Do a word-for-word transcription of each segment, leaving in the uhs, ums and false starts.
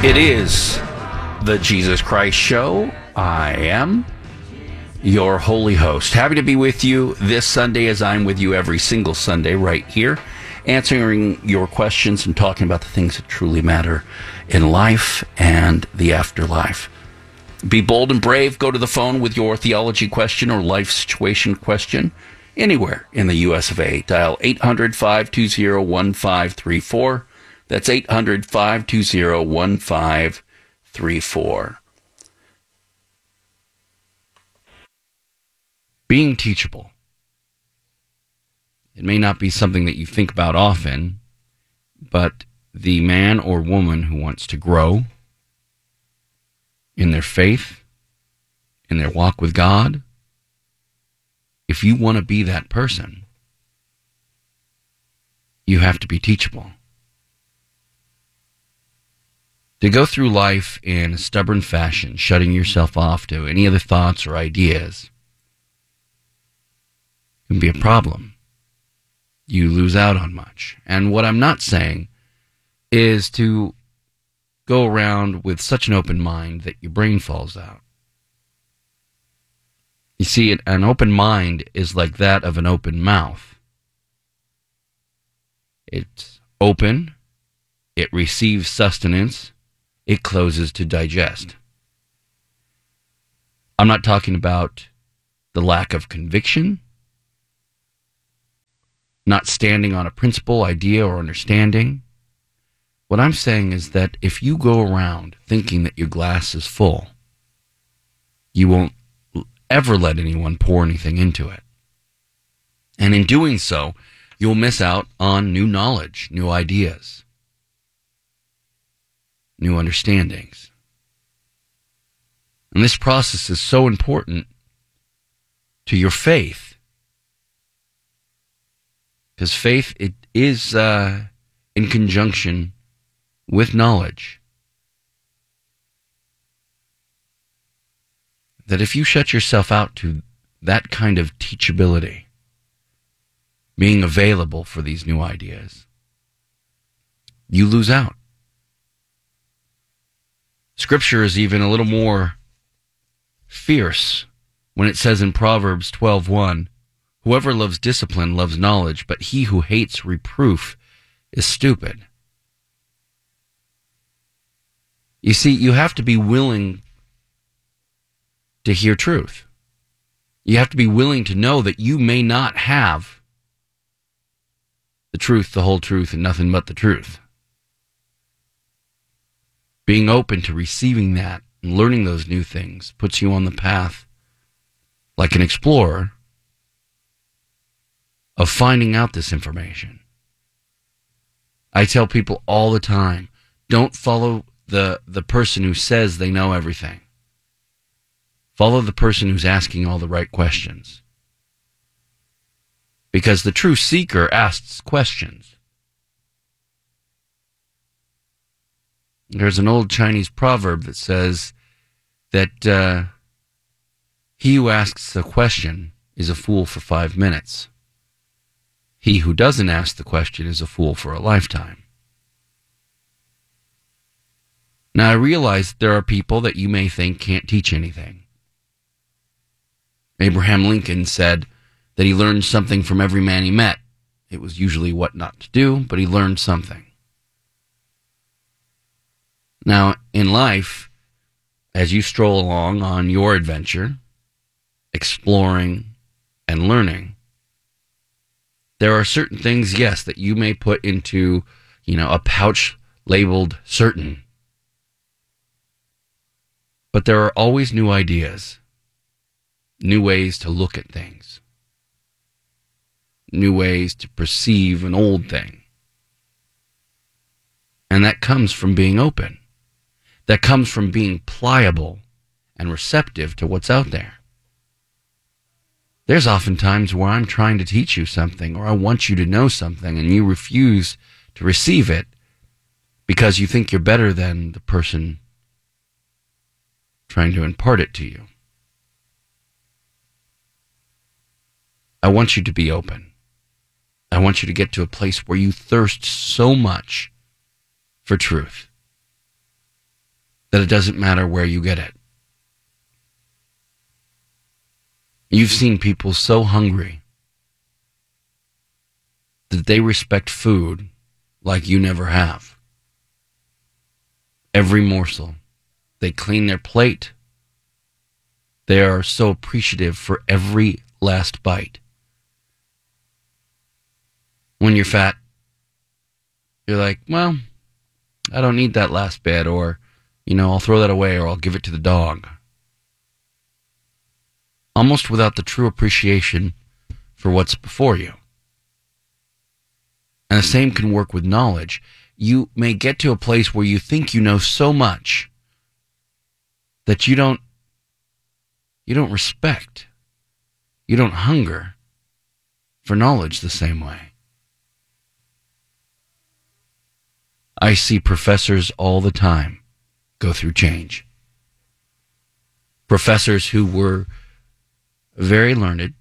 It is the Jesus Christ Show. I am your holy host. Happy to be with you this Sunday, as I'm with you every single Sunday right here, answering your questions and talking about the things that truly matter in life and the afterlife. Be bold and brave. Go to the phone with your theology question or life situation question anywhere in the U S of A. Dial eight hundred, five two zero, one five three four. That's eight hundred, five two zero, one five three four. Being teachable. It may not be something that you think about often, but the man or woman who wants to grow in their faith, in their walk with God, if you want to be that person, you have to be teachable. To go through life in a stubborn fashion, shutting yourself off to any other thoughts or ideas, can be a problem. You lose out on much. And what I'm not saying is to go around with such an open mind that your brain falls out. You see, an open mind is like that of an open mouth. It's open, it receives sustenance, it closes to digest. I'm not talking about the lack of conviction, not standing on a principle, idea, or understanding. What I'm saying is that if you go around thinking that your glass is full, you won't ever let anyone pour anything into it. And in doing so, you'll miss out on new knowledge, new ideas, new understandings. And this process is so important to your faith, because faith, it is uh, in conjunction with knowledge. That if you shut yourself out to that kind of teachability, being available for these new ideas, you lose out. Scripture is even a little more fierce when it says in Proverbs twelve one, whoever loves discipline loves knowledge, but he who hates reproof is stupid. You see, you have to be willing to hear truth. You have to be willing to know that you may not have the truth, the whole truth, and nothing but the truth. Being open to receiving that and learning those new things puts you on the path, like an explorer, of finding out this information. I tell people all the time, don't follow the, the person who says they know everything. Follow the person who's asking all the right questions. Because the true seeker asks questions. There's an old Chinese proverb that says that uh, he who asks a question is a fool for five minutes. He who doesn't ask the question is a fool for a lifetime. Now, I realize that there are people that you may think can't teach anything. Abraham Lincoln said that he learned something from every man he met. It was usually what not to do, but he learned something. Now, in life, as you stroll along on your adventure, exploring and learning, there are certain things, yes, that you may put into, you know, a pouch labeled certain. But there are always new ideas, new ways to look at things, new ways to perceive an old thing. And that comes from being open. That comes from being pliable and receptive to what's out there. There's often times where I'm trying to teach you something, or I want you to know something, and you refuse to receive it because you think you're better than the person trying to impart it to you. I want you to be open. I want you to get to a place where you thirst so much for truth that it doesn't matter where you get it. You've seen people so hungry that they respect food like you never have. Every morsel. They clean their plate. They are so appreciative for every last bite. When you're fat, you're like, well, I don't need that last bit, or, you know, I'll throw that away, or I'll give it to the dog. Almost without the true appreciation for what's before you. And the same can work with knowledge. You may get to a place where you think you know so much that you don't you don't respect, you don't hunger for knowledge the same way. I see professors all the time go through change. Professors who were very learned.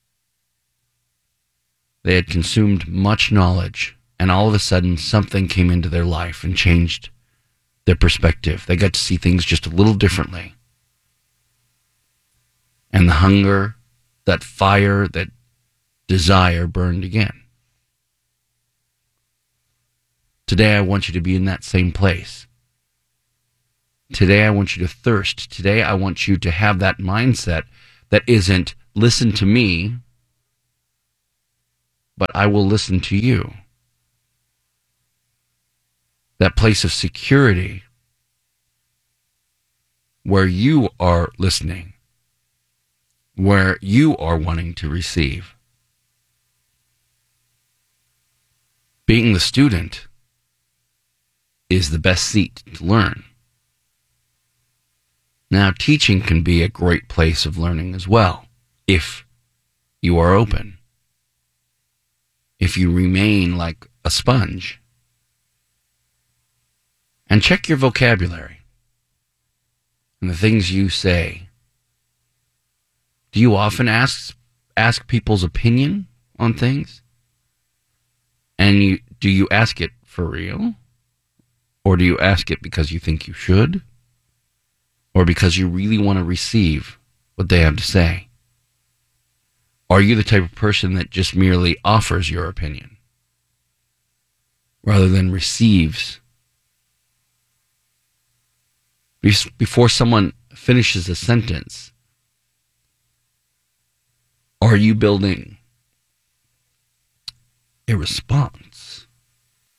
They had consumed much knowledge, and all of a sudden something came into their life and changed their perspective. They got to see things just a little differently. And the hunger, that fire, that desire burned again. Today I want you to be in that same place. Today I want you to thirst. Today I want you to have that mindset that isn't, listen to me, but I will listen to you. That place of security where you are listening, where you are wanting to receive. Being the student is the best seat to learn. Now, teaching can be a great place of learning as well, if you are open. If you remain like a sponge. And check your vocabulary and the things you say. Do you often ask ask people's opinion on things? And you, do you ask it for real? Or do you ask it because you think you should? Or because you really want to receive what they have to say? Are you the type of person that just merely offers your opinion rather than receives? Before someone finishes a sentence, are you building a response?